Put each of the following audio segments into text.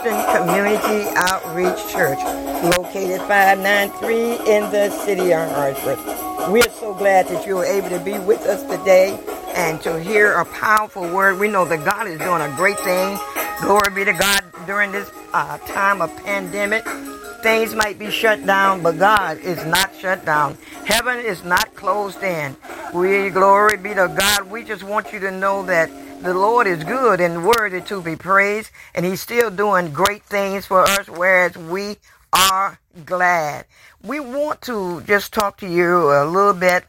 Christian Community Outreach Church, located 593 in the city of Hartford. We are so glad that you are able to be with us today and to hear a powerful word. We know that God is doing a great thing. Glory be to God during this time of pandemic. Things might be shut down, but God is not shut down. Heaven is not closed in. Glory be to God. We just want you to know that the Lord is good and worthy to be praised, and He's still doing great things for us, whereas we are glad. We want to just talk to you a little bit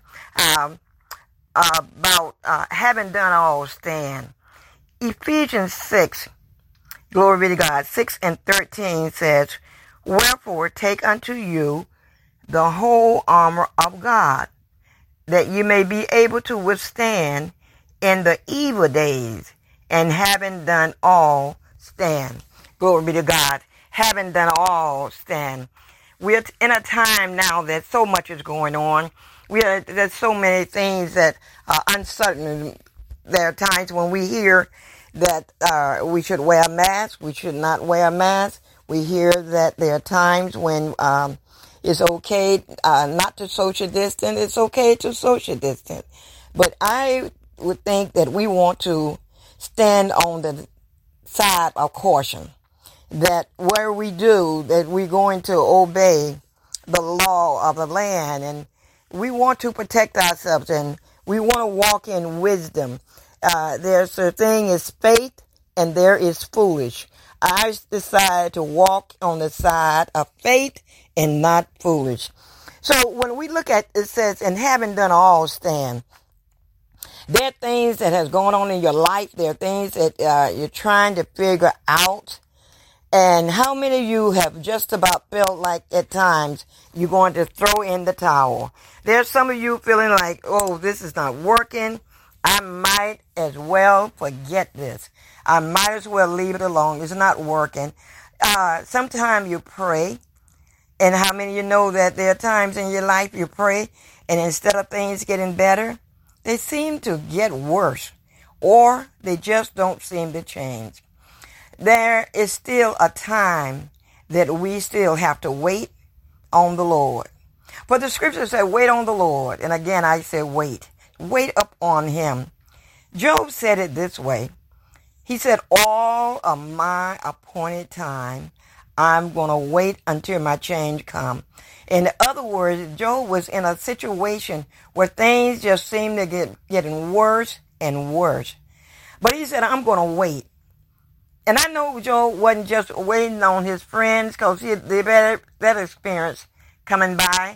about having done all stand. Ephesians 6, glory be to God, 6 and 13 says, "Wherefore take unto you the whole armor of God, that you may be able to withstand in the evil days, and having done all, stand." Glory be to God. Having done all, stand. We're in a time now that so much is going on. There's so many things that are uncertain. There are times when we hear that we should wear a mask. We should not wear a mask. We hear that there are times when it's okay not to social distance. It's okay to social distance. But I would think that we want to stand on the side of caution, that where we do, that we're going to obey the law of the land, and we want to protect ourselves, and we want to walk in wisdom. There's a thing is faith, and there is foolish. I decided to walk on the side of faith and not foolish. So when we look at it, says, "And having done all, stand." There are things that has gone on in your life. There are things that you're trying to figure out. And how many of you have just about felt like at times you're going to throw in the towel? There's some of you feeling like, oh, this is not working. I might as well forget this. I might as well leave it alone. It's not working. Sometimes you pray. And how many of you know that there are times in your life you pray, and instead of things getting better, they seem to get worse, or they just don't seem to change. There is still a time that we still have to wait on the Lord. For the scripture said, wait on the Lord. And again, I say wait. Wait up on Him. Job said it this way. He said, all of my appointed time, I'm going to wait until my change come. In other words, Job was in a situation where things just seemed to getting worse and worse. But he said, I'm going to wait. And I know Job wasn't just waiting on his friends, because he had that experience coming by,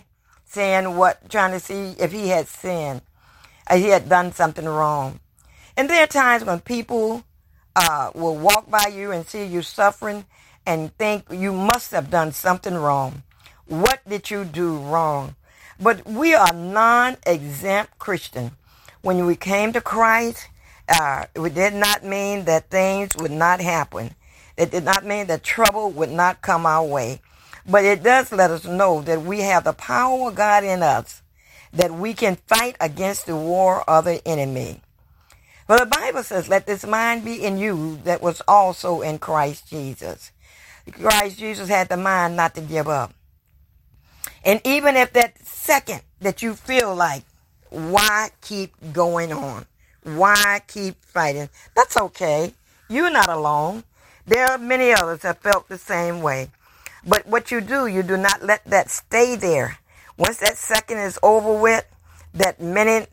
trying to see if he had sinned, or he had done something wrong. And there are times when people will walk by you and see you suffering and think you must have done something wrong. What did you do wrong? But we are non-exempt Christian. When we came to Christ, it did not mean that things would not happen. It did not mean that trouble would not come our way. But it does let us know that we have the power of God in us, that we can fight against the war of the enemy. Well, the Bible says, let this mind be in you that was also in Christ Jesus. Christ Jesus had the mind not to give up. And even if that second that you feel like, why keep going on? Why keep fighting? That's okay. You're not alone. There are many others that felt the same way. But what you do not let that stay there. Once that second is over with, that minute,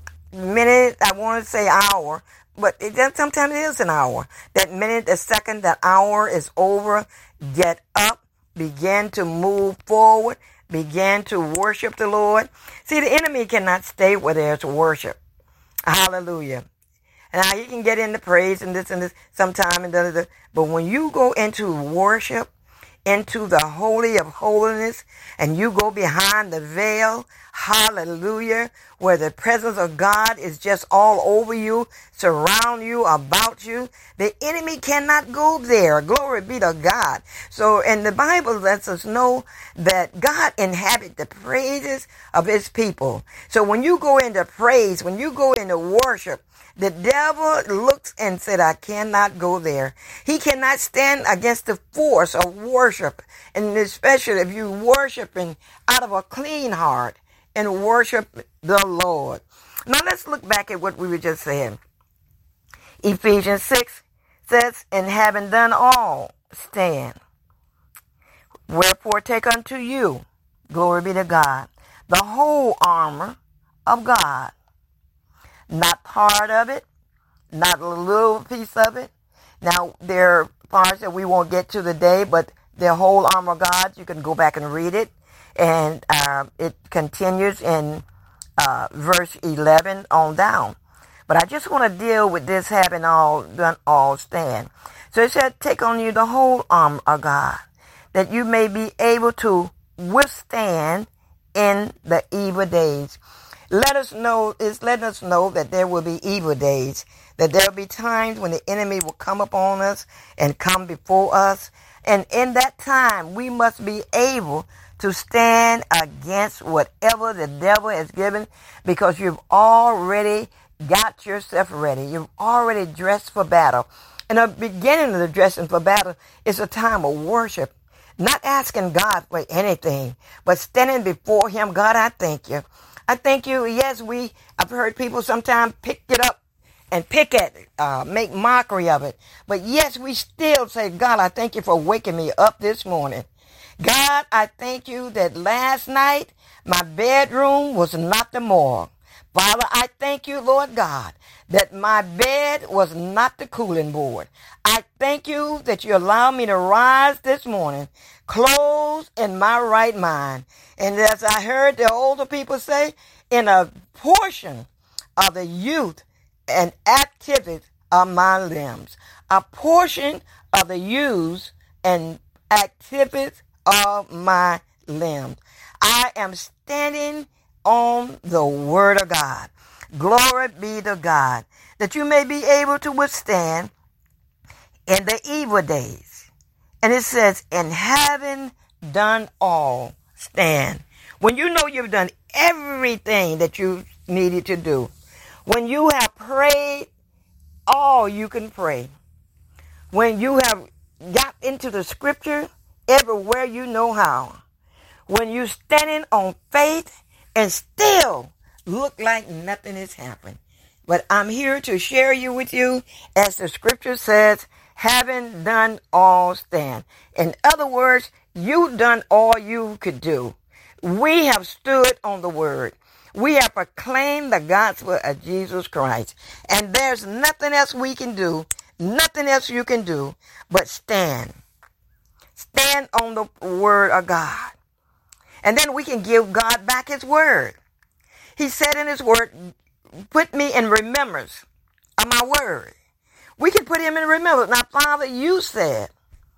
I want to say hour, but sometimes it is an hour. That minute, the second, that hour is over. Get up, begin to move forward, begin to worship the Lord. See, the enemy cannot stay where there's worship. Hallelujah. And now you can get into praise and this sometime, but when you go into worship, into the Holy of Holies, and you go behind the veil, hallelujah, where the presence of God is just all over you, surround you, about you. The enemy cannot go there. Glory be to God. So, and the Bible lets us know that God inhabits the praises of his people. So when you go into praise, when you go into worship, the devil looks and said, I cannot go there. He cannot stand against the force of worship, and especially if you worshiping out of a clean heart and worship the Lord. Now let's look back at what we were just saying. Ephesians 6 says, and having done all, stand. Wherefore take unto you, glory be to God, the whole armor of God. Not part of it, not a little piece of it. Now, there are parts that we won't get to today, but the whole armor of God, you can go back and read it. And it continues in verse 11 on down. But I just want to deal with this having all done all stand. So it said, take on you the whole armor of God, that you may be able to withstand in the evil days. It's letting us know that there will be evil days, that there will be times when the enemy will come upon us and come before us. And in that time, we must be able to stand against whatever the devil has given, because you've already got yourself ready. You've already dressed for battle. And the beginning of the dressing for battle is a time of worship, not asking God for anything, but standing before him. God, I thank you. I thank you. Yes, I've heard people sometimes pick it up and pick at it, make mockery of it. But yes, we still say, God, I thank you for waking me up this morning. God, I thank you that last night my bedroom was not the morgue. Father, I thank you, Lord God, that my bed was not the cooling board. I thank you that you allowed me to rise this morning, clothed in my right mind. And as I heard the older people say, in a portion of the youth and activity of my limbs, a portion of the use and activities of my limbs. I am standing on the word of God. Glory be to God, that you may be able to withstand in the evil days. And it says, and having done all, stand. When you know you've done everything that you needed to do, when you have prayed all you can pray, when you have got into the scripture everywhere you know how, when you're standing on faith and still look like nothing is happening. But I'm here to share you with you, as the scripture says, having done all, stand. In other words, you've done all you could do. We have stood on the word. We have proclaimed the gospel of Jesus Christ. And there's nothing else we can do, nothing else you can do, but stand. Stand on the word of God. And then we can give God back his word. He said in his word, put me in remembrance of my word. We can put him in remembrance. Now, Father, you said,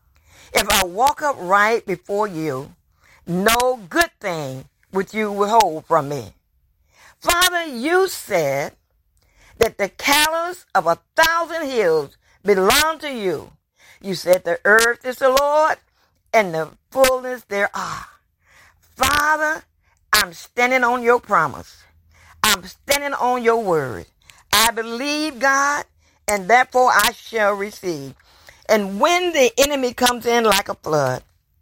if I walk upright before you, no good thing would you withhold from me. Father, you said that the cattle of 1,000 hills belong to you. You said the earth is the Lord and the fullness thereof. Father, I'm standing on your promise. I'm standing on your word. I believe, God, and therefore I shall receive. And when the enemy comes in like a flood,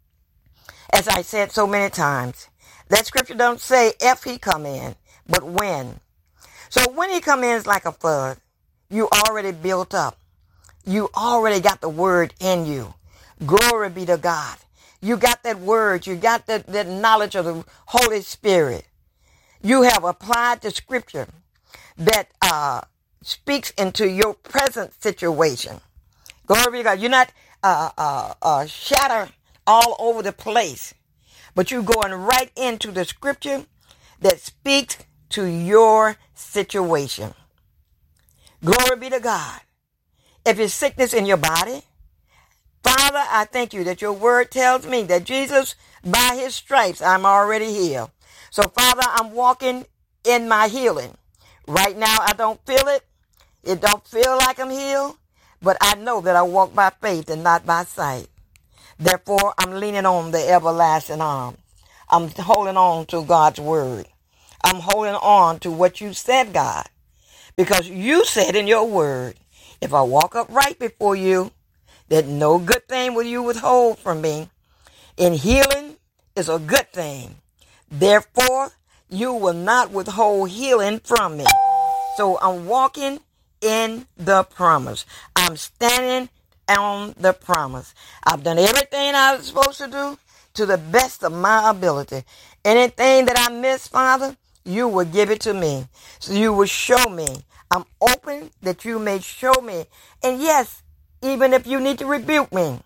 as I said so many times, that scripture don't say if he come in, but when. So when he come in like a flood, you already built up. You already got the word in you. Glory be to God. You got that word. You got that knowledge of the Holy Spirit. You have applied the scripture that speaks into your present situation. Glory be to God. You're not shattered all over the place, but you're going right into the scripture that speaks to your situation. Glory be to God. If it's sickness in your body, Father, I thank you that your word tells me that Jesus, by his stripes, I'm already healed. So, Father, I'm walking in my healing. Right now, I don't feel it. It don't feel like I'm healed, but I know that I walk by faith and not by sight. Therefore, I'm leaning on the everlasting arm. I'm holding on to God's word. I'm holding on to what you said, God, because you said in your word, if I walk upright before you, that no good thing will you withhold from me. And healing is a good thing. Therefore, you will not withhold healing from me. So I'm walking in the promise. I'm standing on the promise. I've done everything I was supposed to do to the best of my ability. Anything that I miss, Father, you will give it to me. So you will show me. I'm open that you may show me. And yes, even if you need to rebuke me,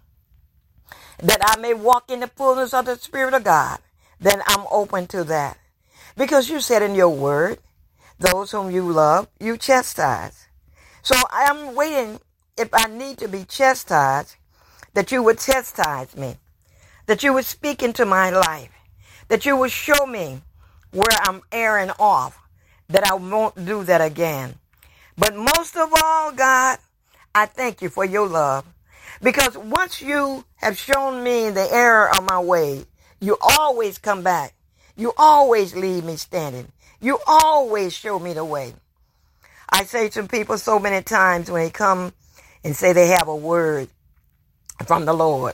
that I may walk in the fullness of the Spirit of God, then I'm open to that. Because you said in your word, those whom you love, you chastise. So I'm waiting, if I need to be chastised, that you would chastise me, that you would speak into my life, that you would show me where I'm erring off, that I won't do that again. But most of all, God, I thank you for your love. Because once you have shown me the error of my way, you always come back. You always leave me standing. You always show me the way. I say to people so many times when they come and say they have a word from the Lord,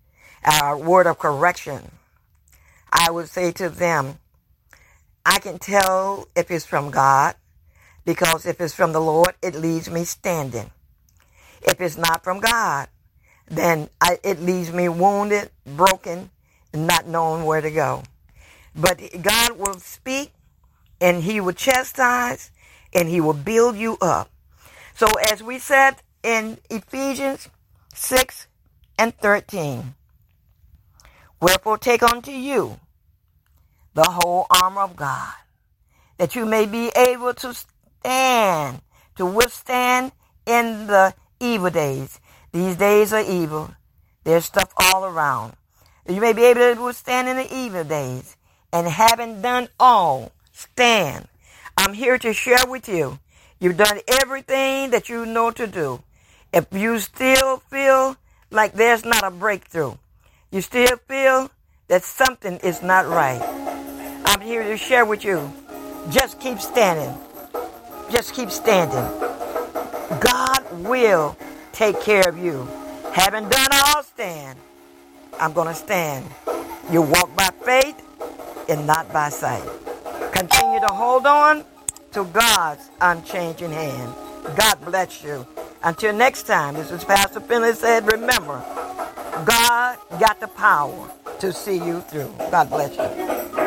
a word of correction, I would say to them, I can tell if it's from God, because if it's from the Lord, it leaves me standing. If it's not from God, then it leaves me wounded, broken, and not knowing where to go. But God will speak, and he will chastise, and he will build you up. So as we said in Ephesians 6 and 13, wherefore take unto you the whole armor of God, that you may be able to stand, to withstand in the evil days. These days are evil. There's stuff all around. You may be able to withstand in the evil days. And having done all, stand. I'm here to share with you. You've done everything that you know to do. If you still feel like there's not a breakthrough, you still feel that something is not right, I'm here to share with you. Just keep standing. Just keep standing. God will take care of you. Having done all, stand. I'm going to stand. You walk by faith and not by sight. Continue to hold on to God's unchanging hand. God bless you. Until next time, this is Pastor Finley said, remember, God got the power to see you through. God bless you.